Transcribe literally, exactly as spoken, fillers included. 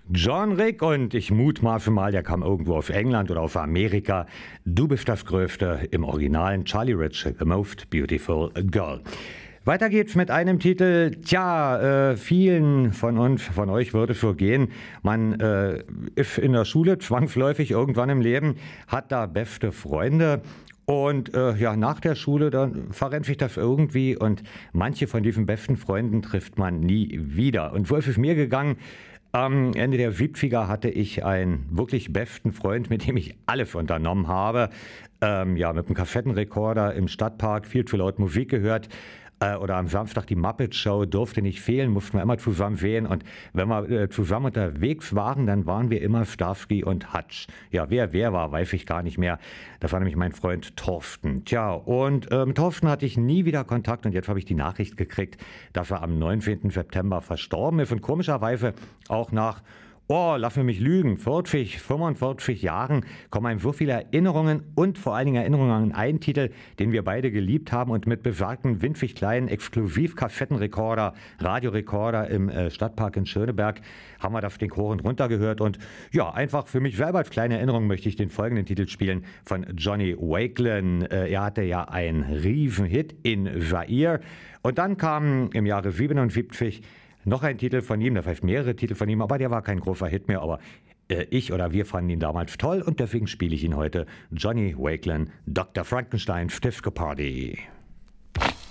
John Rick und ich mutmaße mal, der kam irgendwo auf England oder auf Amerika. Du bist das Größte im originalen Charlie Rich, The Most Beautiful Girl. Weiter geht's mit einem Titel, tja, äh, vielen von uns, von euch würde es so gehen, man äh, ist in der Schule zwangsläufig irgendwann im Leben, hat da beste Freunde. Und äh, ja, nach der Schule, dann verrennt sich das irgendwie und manche von diesen besten Freunden trifft man nie wieder. Und so ist es mir gegangen. Am Ende der siebziger hatte ich einen wirklich besten Freund, mit dem ich alles unternommen habe. Ähm, ja, mit einem Kassettenrekorder im Stadtpark, viel zu laut Musik gehört. Äh, oder am Samstag die Muppet Show durfte nicht fehlen, mussten wir immer zusammen sehen. Und wenn wir äh, zusammen unterwegs waren, dann waren wir immer Starsky und Hutch. Ja, wer wer war, weiß ich gar nicht mehr. Das war nämlich mein Freund Thorsten. Tja, und äh, mit Thorsten hatte ich nie wieder Kontakt und jetzt habe ich die Nachricht gekriegt, dass er am neunzehnten September verstorben ist und komischerweise auch nach Oh, lass mich lügen, vierzig, fünfundvierzig Jahren kommen einem so viele Erinnerungen und vor allen Dingen Erinnerungen an einen Titel, den wir beide geliebt haben und mit besagten winzig kleinen Exklusiv-Kassettenrekorder, Radiorekorder im äh, Stadtpark in Schöneberg haben wir das den Choren runtergehört und ja, einfach für mich selber als kleine Erinnerung möchte ich den folgenden Titel spielen von Johnny Wakelin. Äh, er hatte ja einen Riesenhit in Zaire und dann kam im Jahre siebenundsiebzig noch ein Titel von ihm, das heißt mehrere Titel von ihm, aber der war kein großer Hit mehr, aber äh, ich oder wir fanden ihn damals toll und deswegen spiele ich ihn heute. Johnny Wakelin, Doktor Frankenstein, Disco Party.